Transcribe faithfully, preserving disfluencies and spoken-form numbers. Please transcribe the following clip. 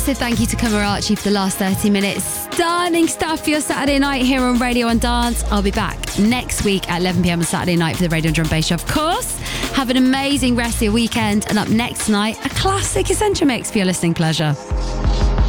So thank you to Kamarachi for the last thirty minutes. Stunning stuff for your Saturday night here on Radio and Dance. I'll be back next week at eleven p.m. on Saturday night for the Radio and Drum Bass Show, of course. Have an amazing rest of your weekend. And up next tonight, a classic Essential Mix for your listening pleasure.